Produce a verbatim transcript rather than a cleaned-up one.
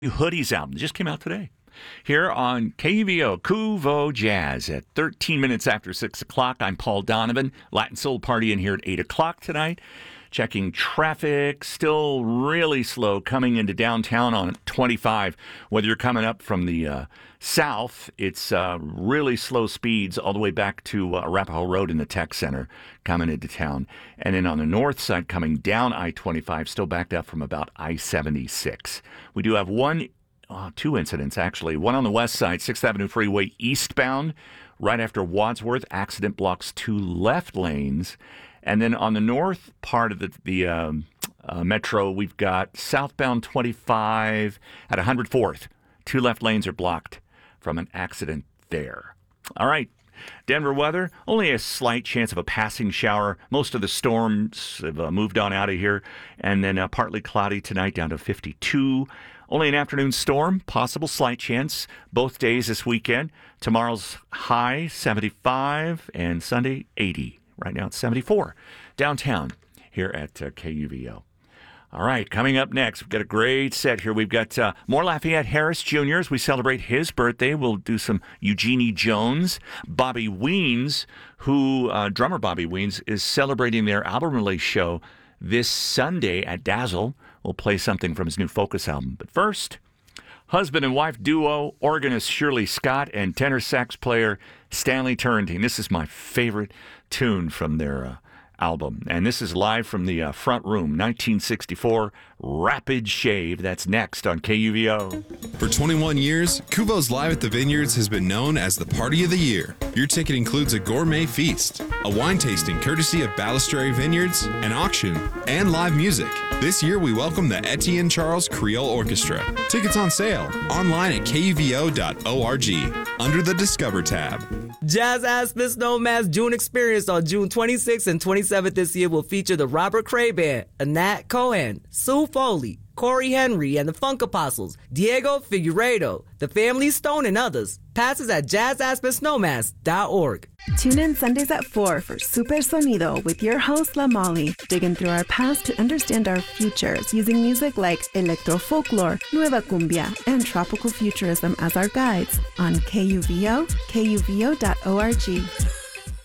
Hoodies album just came out today here on K U V O, Kuvo Jazz at thirteen minutes after six o'clock. I'm Paul Donovan. Latin Soul Party in here at eight o'clock tonight. Checking traffic, still really slow coming into downtown on twenty-five. Whether you're coming up from the uh, south, it's uh, really slow speeds all the way back to uh, Arapahoe Road in the Tech Center coming into town. And then on the north side coming down I twenty-five, still backed up from about I seventy-six. We do have one, uh, two incidents actually. One on the west side, sixth Avenue Freeway eastbound, right after Wadsworth. Accident blocks two left lanes. And then on the north part of the, the um, uh, metro, we've got southbound twenty-five at one hundred fourth. Two left lanes are blocked from an accident there. All right, Denver weather, only a slight chance of a passing shower. Most of the storms have uh, moved on out of here. And then uh, partly cloudy tonight down to fifty-two. Only an afternoon storm, possible slight chance both days this weekend. Tomorrow's high, seventy-five, and Sunday, eighty. Right now it's seventy-four downtown here at uh, K U V O. All right, coming up next, we've got a great set here. We've got uh, more Lafayette Harris Junior as we celebrate his birthday. We'll do some Eugenie Jones. Bobby Weens, who, uh, drummer Bobby Weens, is celebrating their album release show this Sunday at Dazzle. We'll play something from his new Focus album. But first, husband and wife duo, organist Shirley Scott and tenor sax player Stanley Turrentine. This is my favorite tune from their uh, album. And this is live from the uh, front room, nineteen sixty-four, Rapid Shave. That's next on K U V O. For twenty-one years, Kuvo's Live at the Vineyards has been known as the party of the year. Your ticket includes a gourmet feast, a wine tasting courtesy of Balistrary Vineyards, an auction, and live music. This year, we welcome the Etienne Charles Creole Orchestra. Tickets on sale online at K U V O dot org under the Discover tab. Jazz Aspen Snowman's June experience on June twenty-sixth and twenty-seventh this year will feature the Robert Cray Band, Anat Cohen, Sue Foley, Corey Henry and the Funk Apostles, Diego Figueiredo, the Family Stone, and others. Passes at jazz aspen snowmass dot org. Tune in Sundays at four for Super Sonido with your host, La Molly, digging through our past to understand our futures using music like electro folklore, nueva cumbia, and tropical futurism as our guides on K U V O, K U V O dot org.